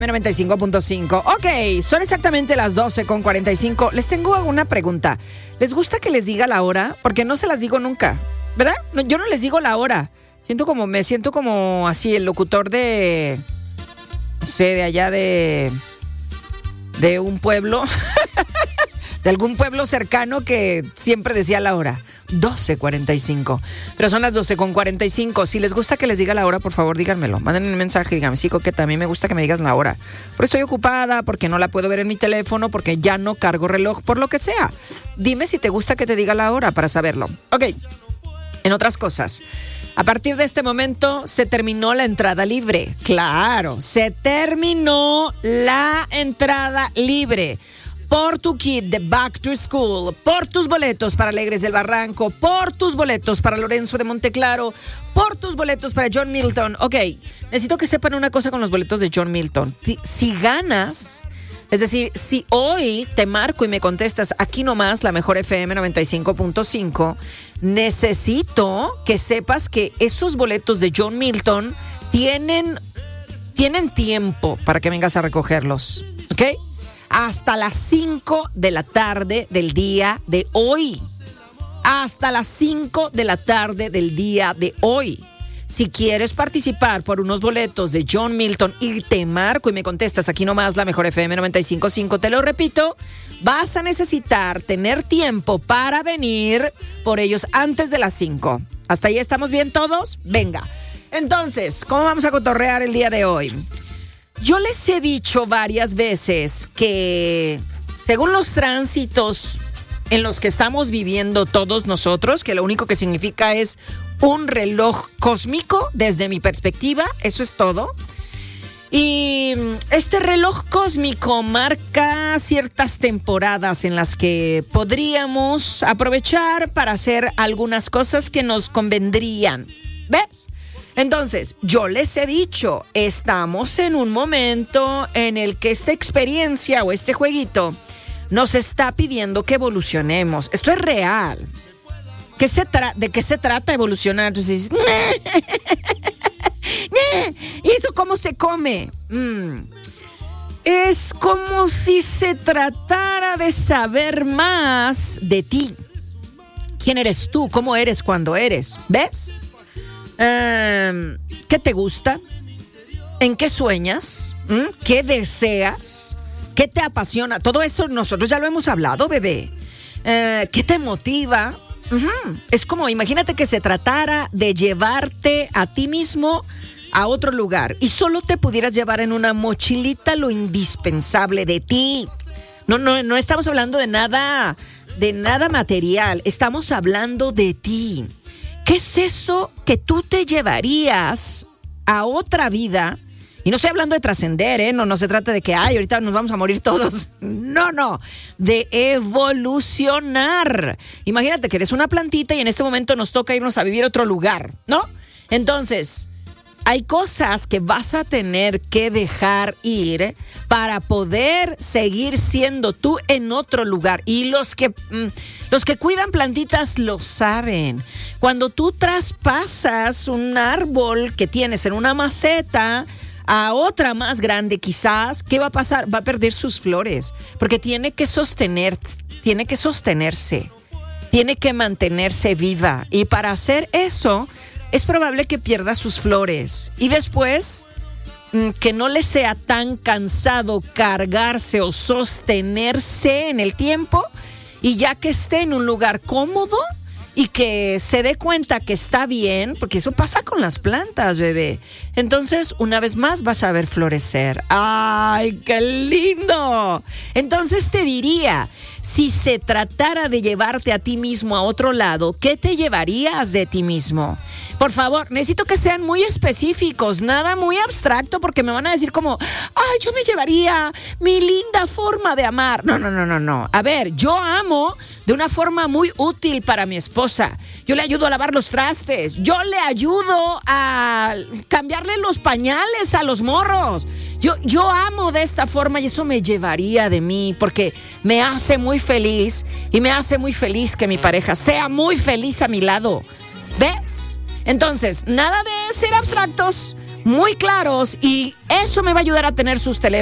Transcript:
95.5. Ok, son exactamente las 12:45. Les tengo una pregunta. ¿Les gusta que les diga la hora? Porque no se las digo nunca, ¿verdad? No, yo no les digo la hora. Me siento como así, el locutor de, no sé, de allá de un pueblo, de algún pueblo cercano que siempre decía la hora. 12:45. Pero son las 12:45. Si les gusta que les diga la hora, por favor, díganmelo. Manden un mensaje, díganme, sí, que también me gusta que me digas la hora. Porque estoy ocupada, porque no la puedo ver en mi teléfono, porque ya no cargo reloj, por lo que sea. Dime si te gusta que te diga la hora para saberlo. Ok, en otras cosas. A partir de este momento se terminó la entrada libre. Claro, se terminó la entrada libre. Por tu kit de Back to School, por tus boletos para Alegres del Barranco, por tus boletos para Lorenzo de Monteclaro, por tus boletos para John Milton. Ok, necesito que sepan una cosa con los boletos de John Milton. Si ganas, es decir, si hoy te marco y me contestas aquí nomás, la mejor FM 95.5, necesito que sepas que esos boletos de John Milton tienen tiempo para que vengas a recogerlos, ¿ok? Hasta las 5 de la tarde del día de hoy. Hasta las 5 de la tarde del día de hoy. Si quieres participar por unos boletos de John Milton y te marco y me contestas aquí nomás la mejor FM 95.5, te lo repito, vas a necesitar tener tiempo para venir por ellos antes de las 5. ¿Hasta ahí estamos bien todos? Venga. Entonces, ¿cómo vamos a cotorrear el día de hoy? Yo les he dicho varias veces que según los tránsitos en los que estamos viviendo todos nosotros, que lo único que significa es un reloj cósmico desde mi perspectiva, eso es todo. Y este reloj cósmico marca ciertas temporadas en las que podríamos aprovechar para hacer algunas cosas que nos convendrían. ¿Ves? Entonces, yo les he dicho, estamos en un momento en el que esta experiencia o este jueguito nos está pidiendo que evolucionemos. Esto es real. ¿De qué se trata evolucionar? Entonces dices, ¿y eso cómo se come? Es como si se tratara de saber más de ti. ¿Quién eres tú? ¿Cómo eres cuando eres? ¿Ves? ¿Qué te gusta? ¿En qué sueñas? ¿Qué deseas? ¿Qué te apasiona? Todo eso nosotros ya lo hemos hablado, bebé. ¿Qué te motiva? Es como, imagínate que se tratara de llevarte a ti mismo a otro lugar y solo te pudieras llevar en una mochilita lo indispensable de ti. No estamos hablando de nada material, estamos hablando de ti. ¿Qué es eso que tú te llevarías a otra vida? Y no estoy hablando de trascender, No se trata de que, ahorita nos vamos a morir todos. No. De evolucionar. Imagínate que eres una plantita y en este momento nos toca irnos a vivir a otro lugar, ¿no? Entonces, hay cosas que vas a tener que dejar ir para poder seguir siendo tú en otro lugar. Y los que cuidan plantitas lo saben. Cuando tú traspasas un árbol que tienes en una maceta a otra más grande quizás, ¿qué va a pasar? Va a perder sus flores, porque tiene que sostenerse, tiene que mantenerse viva. Y para hacer eso, es probable que pierda sus flores. Y después, que no le sea tan cansado cargarse o sostenerse en el tiempo, y ya que esté en un lugar cómodo y que se dé cuenta que está bien, porque eso pasa con las plantas, bebé. Entonces, una vez más vas a ver florecer. ¡Ay, qué lindo! Entonces te diría, si se tratara de llevarte a ti mismo a otro lado, ¿qué te llevarías de ti mismo? Por favor, necesito que sean muy específicos, nada muy abstracto, porque me van a decir como, yo me llevaría mi linda forma de amar. No. A ver, yo amo de una forma muy útil para mi esposa. Yo le ayudo a lavar los trastes. Yo le ayudo a cambiarle los pañales a los morros. Yo amo de esta forma y eso me llevaría de mí porque me hace muy feliz y me hace muy feliz que mi pareja sea muy feliz a mi lado. ¿Ves? Entonces, nada de ser abstractos. muy claros y eso me va a ayudar a tener sus teléfonos